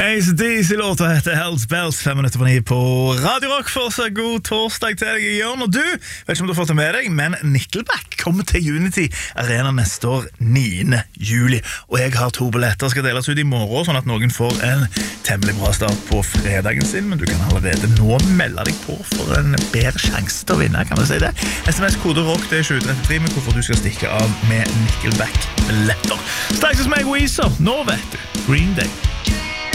AC/DC-låta heter Hells Bells, 5 minutter på 9 på Radio Rock. Fortsatt god torsdag til deg, Jørn. Og du, vet ikke om du har fått det med deg, men Nickelback kommer til Unity Arena neste år, 9. juli. Og jeg har 2 billetter, skal deles ut i morgen, sånn at noen får en temmelig bra start på fredagen sin. Men du kan allerede nå melde deg på for en bedre sjanse til å vinne, kan du si det. SMS-kode ROCK, det er 2033, med hvorfor du skal stikke av med Nickelback-billetter. Straks hos meg, Weezer. Nå vet du, Green Day.